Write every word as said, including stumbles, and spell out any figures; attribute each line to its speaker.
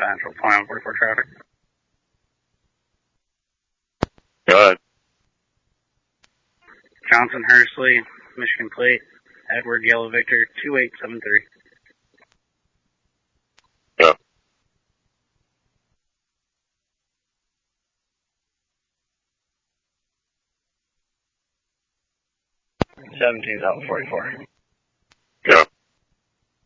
Speaker 1: Central, point forty-four traffic.
Speaker 2: Go ahead.
Speaker 1: Johnson Hursley, Michigan Plate, Edward Yellow Victor, two eight seven three.
Speaker 2: Go.
Speaker 1: seventeen South forty-four.